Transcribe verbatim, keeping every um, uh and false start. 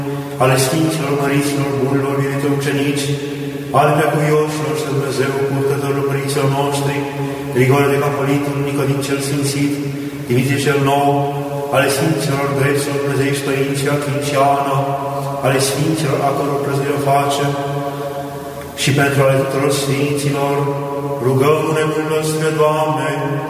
ale Sfinților, Măriților, Bunilor, iubitor ucenici, ale preacuioșilor și Dumnezeu, purtătorul părinților noștri, Grigore de Capolitul, Nicodim cel Sfințit, Dimitrie cel Nou, ale Sfinților, Dreților, Dumnezeiști Părinții, Achim și Ana, ale Sfinților, a căror plăzire facem, și pentru ale tuturor Sfinților, rugăm-ne, Bunul nostru, Doamne,